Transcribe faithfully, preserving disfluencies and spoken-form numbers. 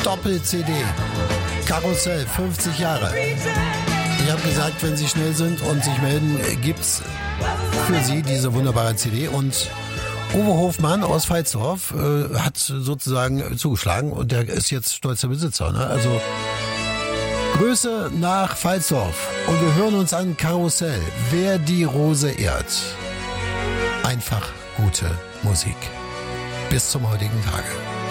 Doppel-C D. Karussell, fünfzig Jahre. Ich habe gesagt, wenn Sie schnell sind und sich melden, gibt's für Sie diese wunderbare C D. Und Uwe Hofmann aus Veitsdorf äh, hat sozusagen zugeschlagen und der ist jetzt stolzer Besitzer. Ne? Also Grüße nach Veitsdorf und wir hören uns an Karussell. Wer die Rose ehrt. Einfach gute Musik. Bis zum heutigen Tage.